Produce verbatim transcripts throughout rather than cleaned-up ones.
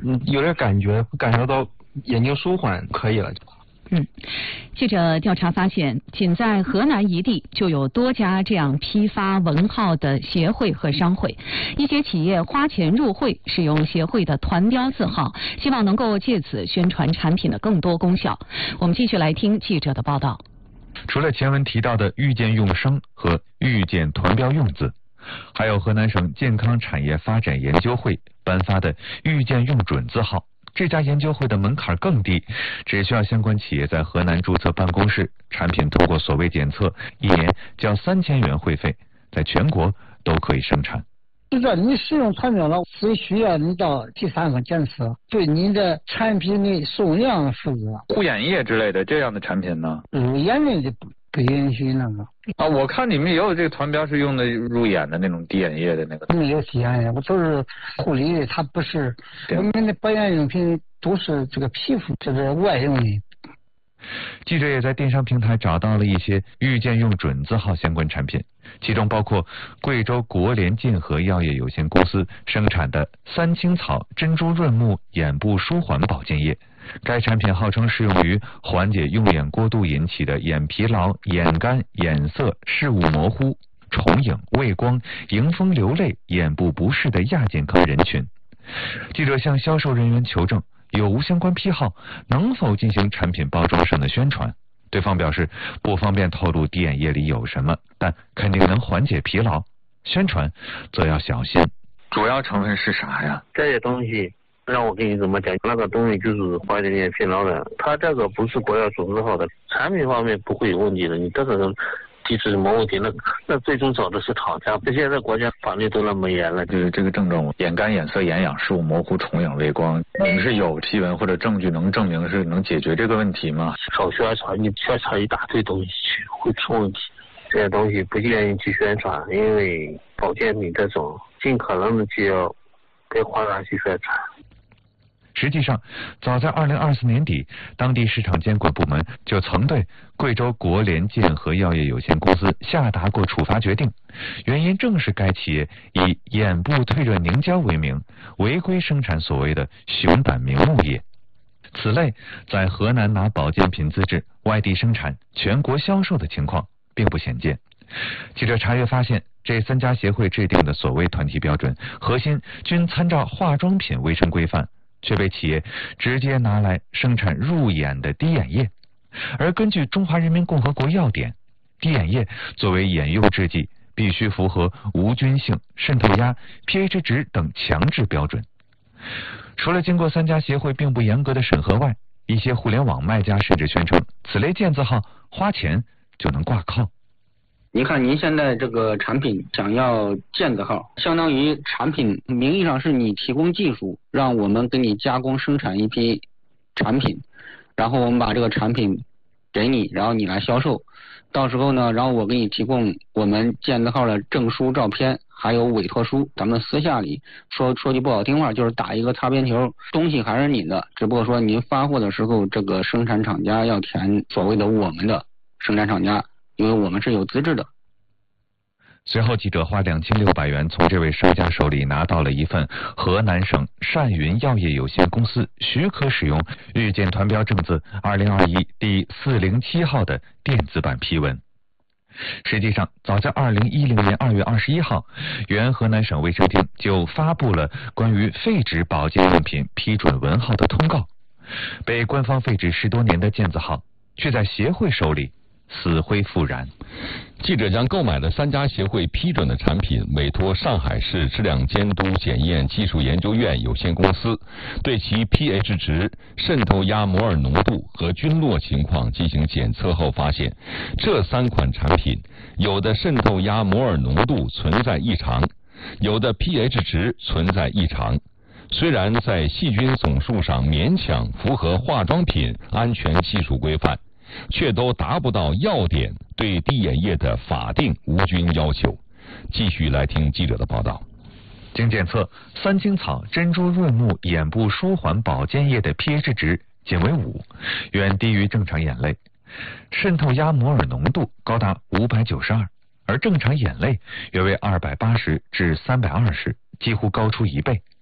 有点感觉，感受到眼睛舒缓可以了就好。 嗯，记者调查发现，仅在河南一地就有多家这样批发文号的协会和商会，一些企业花钱入会，使用协会的团标字号，希望能够借此宣传产品的更多功效。我们继续来听记者的报道。 除了前文提到的遇见用声和遇见团标用字，还有河南省健康产业发展研究会颁发的遇见用准字号。这家研究会的门槛更低，只需要相关企业在河南注册办公室，产品通过所谓检测，一年交三千元会费，在全国都可以生产。 是的，你使用团标了，只需要你到第三方检测，对你的产品的送量负责。 护眼液之类的这样的产品呢？ 入眼内的不允许那个。 啊，我看你们也有这个团标是用的入眼的那种滴眼液的那个。 没有滴眼液，我都是护理的，它不是我们的保养用品都是这个皮肤，就是外用的。 记者也在电商平台找到了一些遇见用准字号相关产品，其中包括贵州国联健和药业有限公司生产的三青草珍珠润目眼部舒缓保健液。该产品号称适用于缓解用眼过度引起的眼疲劳、眼干、眼涩、视物模糊、重影、畏光、迎风流泪、眼部不适的亚健康人群。记者向销售人员求证有无相关批号，能否进行产品包装上的宣传。对方表示不方便透露滴眼液里有什么，但肯定能缓解疲劳，宣传则要小心。 主要成分是啥呀？ 这些东西让我跟你怎么讲，那个东西就是缓解眼疲劳的，它这个不是国药准字号的，产品方面不会有问题的，你这个机制没问题，那那最终找的是厂家。现在国家法律都那么严了， 就是这个症状，眼干、眼涩、眼痒、视物模糊、重影、畏光，你们是有批文或者证据能证明是能解决这个问题吗？ 少宣传，你宣传一大堆东西去会出问题。这些东西不建议去宣传，因为保健品这种尽可能的就要跟华大去宣传。 实际上，早在二零二四年底，当地市场监管部门就曾对贵州国联健和药业有限公司下达过处罚决定，原因正是该企业以眼部退热凝胶为名，违规生产所谓的熊胆明目液。此类在河南拿保健品资质外地生产、全国销售的情况并不鲜见。记者查阅发现，这三家协会制定的所谓团体标准，核心均参照化妆品卫生规范，却被企业直接拿来生产入眼的滴眼液。而根据《中华人民共和国药典》，滴眼液作为眼用制剂，必须符合无菌性、渗透压、pH 值等强制标准。除了经过三家协会并不严格的审核外，一些互联网卖家甚至宣称此类健字号花钱就能挂靠。 您看，您现在这个产品想要健字号，相当于产品名义上是你提供技术，让我们给你加工生产一批产品，然后我们把这个产品给你，然后你来销售。到时候呢，然后我给你提供我们健字号的证书、照片，还有委托书。咱们私下里说说句不好听话，就是打一个擦边球，东西还是你的，只不过说您发货的时候，这个生产厂家要填所谓的我们的生产厂家。因为我们是有资质的。 随后，记者花两千六百元从这位商家手里拿到了一份河南省善云药业有限公司许可使用遇见团标证字二零二一第四零七号的电子版批文。实际上，早在二零一零年二月二十一号，原河南省卫生厅就发布了关于废纸保健用品批准文号的通告。被官方废止十多年的健字号，却在协会手里死灰复燃。 记者将购买的三家协会批准的产品委托上海市质量监督检验技术研究院有限公司，对其 pH 值、渗透压摩尔浓度和菌落情况进行检测后发现，这三款产品有的渗透压摩尔浓度存在异常，有的 pH 值存在异常。虽然在细菌总数上勉强符合化妆品安全技术规范，却都达不到药典对滴眼液的法定无菌要求。继续来听记者的报道。 经检测，三青草珍珠润目眼部舒缓保健液的 pH 值仅为五，远低于正常眼泪。渗透压摩尔浓度高达五百九十二，而正常眼泪约为二百八十至三百二十，几乎高出一倍。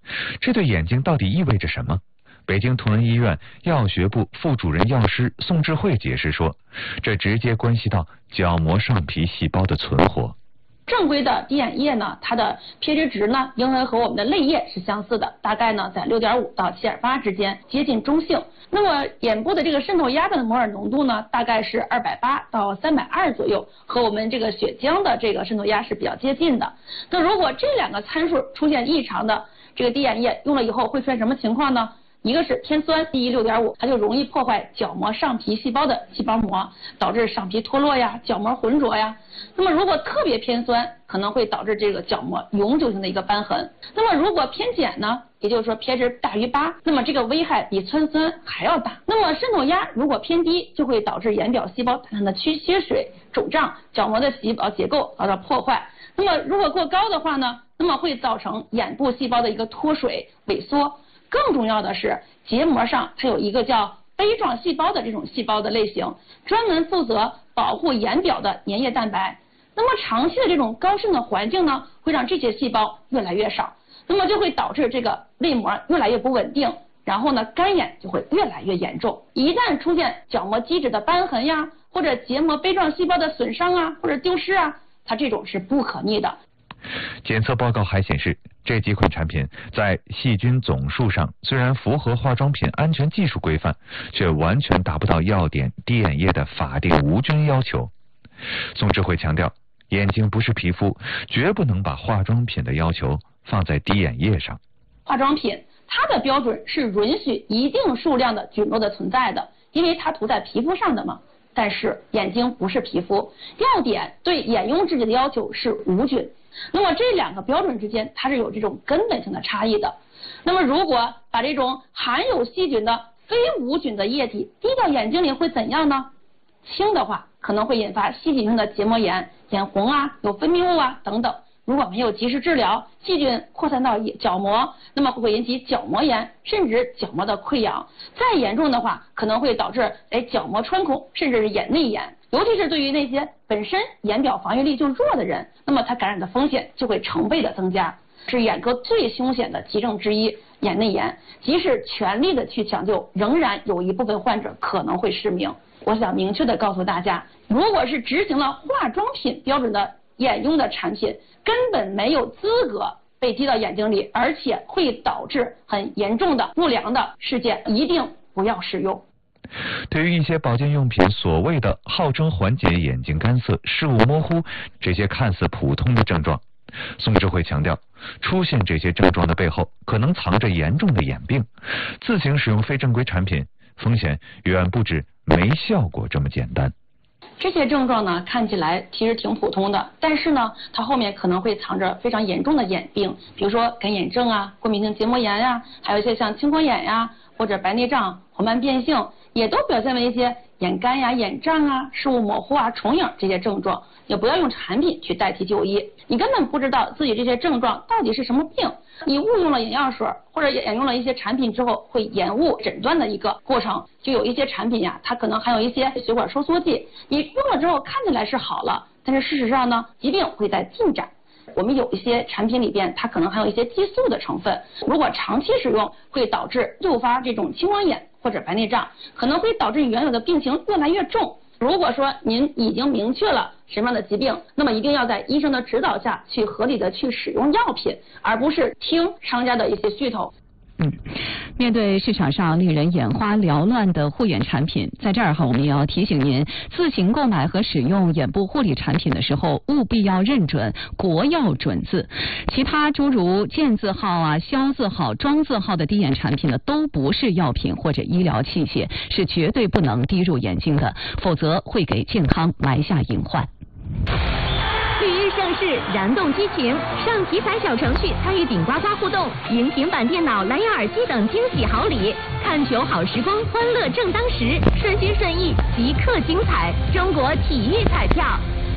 这对眼睛到底意味着什么？北京同仁医院药学部副主任药师宋智慧解释说，这直接关系到角膜上皮细胞的存活。 正规的滴眼液呢，它的 pH 值呢，应该和我们的泪液是相似的，大概呢在 六点五 到 七点八 之间，接近中性。那么眼部的这个渗透压的摩尔浓度呢，大概是二百八到三百二左右，和我们这个血浆的这个渗透压是比较接近的。那如果这两个参数出现异常的，这个滴眼液用了以后会出现什么情况呢？一个是偏酸，低于 六点五，它就容易破坏角膜上皮细胞的细胞膜，导致上皮脱落呀、角膜浑浊呀。那么如果特别偏酸，可能会导致这个角膜永久性的一个瘢痕。那么如果偏碱呢，也就是说 pH 大于八，那么这个危害比氚酸还要大。那么渗透压如果偏低，就会导致眼表细胞大量的缺缺水、肿胀，角膜的细胞结构遭到破坏。那么如果过高的话呢，那么会造成眼部细胞的一个脱水、萎缩。更重要的是，结膜上它有一个叫杯状细胞的这种细胞的类型，专门负责保护眼表的粘液蛋白。那么长期的这种高渗的环境呢，会让这些细胞越来越少，那么就会导致这个泪膜越来越不稳定，然后呢干眼就会越来越严重。一旦出现角膜基质的瘢痕呀，或者结膜杯状细胞的损伤啊，或者丢失啊，它这种是不可逆的。 检测报告还显示，这几款产品在细菌总数上虽然符合化妆品安全技术规范，却完全达不到药典滴眼液的法定无菌要求。宋智慧强调，眼睛不是皮肤，绝不能把化妆品的要求放在滴眼液上。 化妆品它的标准是允许一定数量的菌落的存在的，因为它涂在皮肤上的嘛。但是眼睛不是皮肤，药典对眼用制剂的要求是无菌。那么这两个标准之间，它是有这种根本性的差异的。那么如果把这种含有细菌的非无菌的液体滴到眼睛里会怎样呢？轻的话可能会引发细菌性的结膜炎、眼红啊、有分泌物啊等等。如果没有及时治疗，细菌扩散到角膜，那么会引起角膜炎，甚至角膜的溃疡。再严重的话，可能会导致哎角膜穿孔，甚至是眼内炎。尤其是对于那些本身眼表防御力就弱的人，那么他感染的风险就会成倍的增加，是眼科最凶险的急症之一。眼内炎，即使全力的去抢救，仍然有一部分患者可能会失明。我想明确的告诉大家，如果是执行了化妆品标准的眼用的产品，根本没有资格被滴到眼睛里，而且会导致很严重的不良的事件，一定不要使用。 对于一些保健用品所谓的号称缓解眼睛干涩、视物模糊这些看似普通的症状，宋智慧强调，出现这些症状的背后可能藏着严重的眼病，自行使用非正规产品，风险远不止没效果这么简单。 这些症状呢，看起来其实挺普通的，但是呢，它后面可能会藏着非常严重的眼病，比如说干眼症啊、过敏性结膜炎呀、啊，还有一些像青光眼呀、啊，或者白内障、黄斑变性，也都表现为一些眼干呀、眼胀啊、视物模糊啊、重影这些症状。也不要用产品去代替就医，你根本不知道自己这些症状到底是什么病，你误用了眼药水或者眼用了一些产品之后，会延误诊断的一个过程。就有一些产品呀，它可能含有一些血管收缩剂，你用了之后看起来是好了，但是事实上呢，疾病会在进展。我们有一些产品里边，它可能含有一些激素的成分，如果长期使用，会导致诱发这种青光眼或者白内障，可能会导致原有的病情越来越重。如果说您已经明确了什么样的疾病，那么一定要在医生的指导下去合理的去使用药品，而不是听商家的一些噱头。 嗯，面对市场上令人眼花缭乱的护眼产品，在这儿哈，我们也要提醒您，自行购买和使用眼部护理产品的时候，务必要认准国药准字。其他诸如健字号啊、消字号、庄字号的滴眼产品呢，都不是药品或者医疗器械，是绝对不能滴入眼睛的，否则会给健康埋下隐患。 绿日盛世，燃动激情，上体彩小程序参与顶呱呱互动，赢平板电脑、蓝牙耳机等惊喜好礼。看球好时光，欢乐正当时，顺心顺意，即刻精彩。中国体育彩票。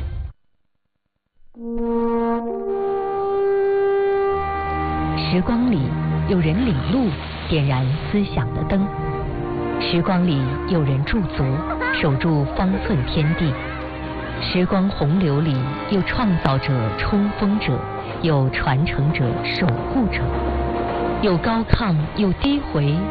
时光里有人领路，点燃思想的灯；时光里有人驻足，守住方寸天地。时光洪流里有创造者、冲锋者，有传承者、守护者。 又高亢又低回，